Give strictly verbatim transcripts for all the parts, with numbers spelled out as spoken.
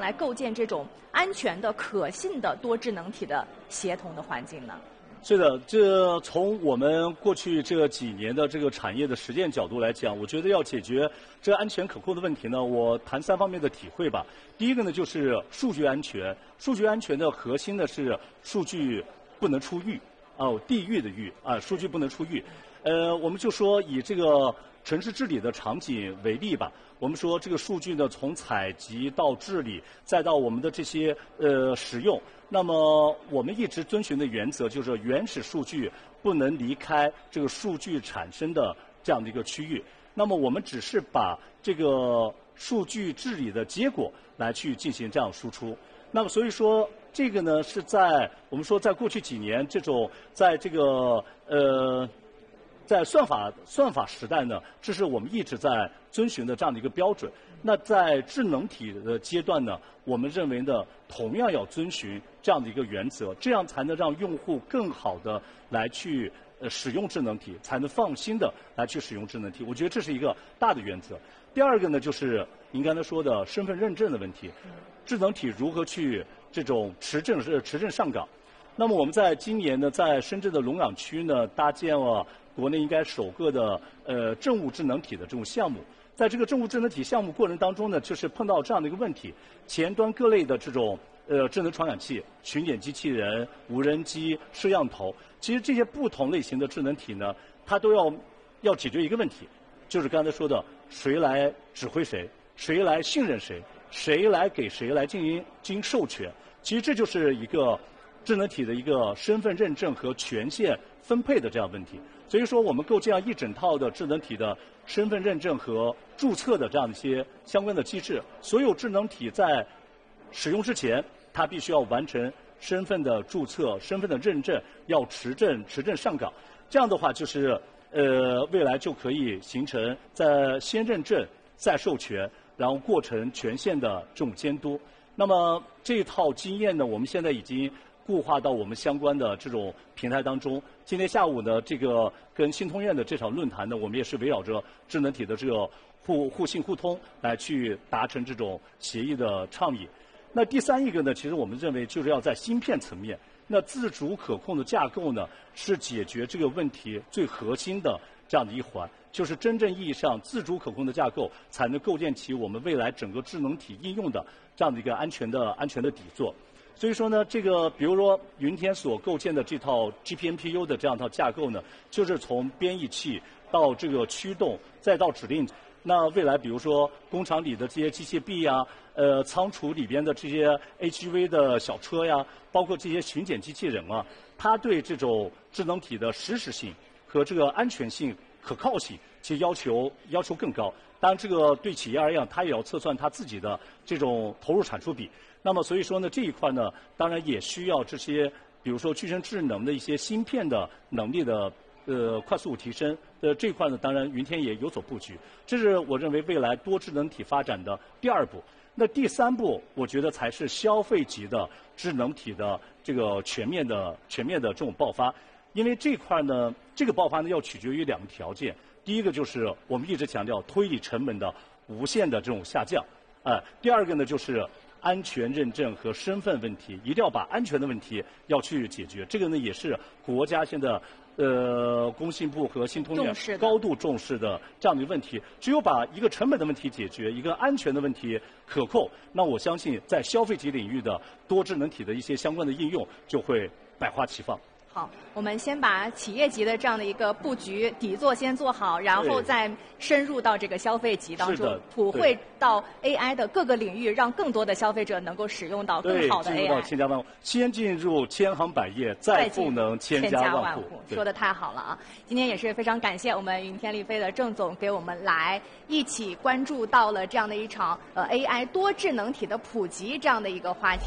来构建这种安全的、可信的多智能体的协同的环境呢？ 是的，这从我们过去这几年的这个产业的实践角度来讲，我觉得要解决这个安全可控的问题呢，我谈三方面的体会吧。第一个呢，就是数据安全。数据安全的核心呢是数据不能出狱，哦，地狱的狱啊，数据不能出狱。呃，我们就说以这个城市治理的场景为例吧。我们说这个数据呢，从采集到治理，再到我们的这些呃使用，那么我们一直遵循的原则就是原始数据不能离开这个数据产生的这样的一个区域。那么我们只是把这个数据治理的结果来去进行这样输出。那么所以说，这个呢是在我们说在过去几年这种在这个呃。在算法算法时代呢，这是我们一直在遵循的这样的一个标准。那在智能体的阶段呢，我们认为呢，同样要遵循这样的一个原则，这样才能让用户更好的来去呃使用智能体，才能放心的来去使用智能体。我觉得这是一个大的原则。第二个呢，就是您刚才说的身份认证的问题，智能体如何去这种持证是持证上岗。那么我们在今年呢，在深圳的龙岗区呢，搭建了国内应该首个的呃政务智能体的这种项目。在这个政务智能体项目过程当中呢，就是碰到这样的一个问题：前端各类的这种呃智能传感器、巡检机器人、无人机、摄像头，其实这些不同类型的智能体呢，它都要要解决一个问题，就是刚才说的谁来指挥谁，谁来信任谁，谁来给谁来进行进行授权。其实这就是一个智能体的一个身份认证和权限分配的这样问题。所以说，我们构建一整套的智能体的身份认证和注册的这样一些相关的机制。所有智能体在使用之前，它必须要完成身份的注册、身份的认证，要持证、持证上岗。这样的话，就是呃，未来就可以形成在先认证再授权，然后过程权限的这种监督。那么这一套经验呢，我们现在已经固化到我们相关的这种平台当中。今天下午呢，这个跟信通院的这场论坛呢，我们也是围绕着智能体的这个互互信互通来去达成这种协议的倡议。那第三一个呢，其实我们认为就是要在芯片层面，那自主可控的架构呢，是解决这个问题最核心的这样的一环。就是真正意义上自主可控的架构，才能构建起我们未来整个智能体应用的这样的一个安全的安全的底座。所以说呢，这个比如说云天所构建的这套 G P N P U 的这样一套架构呢，就是从编译器到这个驱动，再到指令。那未来比如说工厂里的这些机械臂呀，呃，仓储里边的这些 H G V 的小车呀，包括这些巡检机器人啊，它对这种智能体的实时性和这个安全性、可靠性，其实要求要求更高。当然，这个对企业而言，它也要测算它自己的这种投入产出比。那么，所以说呢，这一块呢，当然也需要这些，比如说具身智能的一些芯片的能力的呃快速提升。呃，这一块呢，当然云天也有所布局。这是我认为未来多智能体发展的第二步。那第三步，我觉得才是消费级的智能体的这个全面的全面的这种爆发。因为这块呢，这个爆发呢要取决于两个条件。第一个就是我们一直强调推理成本的无限的这种下降，呃，第二个呢就是安全认证和身份问题，一定要把安全的问题要去解决。这个呢也是国家现在呃工信部和信通院高度重视的这样的一个问题。只有把一个成本的问题解决，一个安全的问题可控，那我相信在消费级领域的多智能体的一些相关的应用就会百花齐放。 好，我们先把企业级的这样的一个布局底座先做好，然后再深入到这个消费级当中，普惠到 A I 的各个领域，让更多的消费者能够使用到更好的 A I。 进入到千家万户，先进入千行百业，再赋能千家万户。 说的太好了啊！今天也是非常感谢我们云天力飞的郑总给我们来一起关注到了这样的一场呃 A I 多智能体的普及这样的一个话题。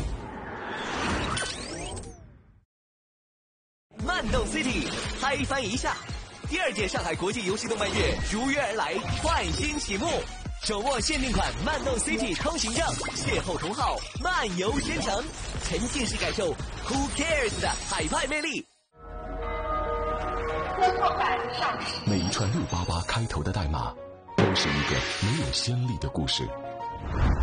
漫动 City 嗨翻一下，第二届上海国际游戏动漫月如约而来，换新启幕，手握限定款漫动 City 通行证，邂逅同好，漫游天成，沉浸式感受 Who Cares 的海派魅力。 每一串六八八开头的代码，都是一个没有先例的故事。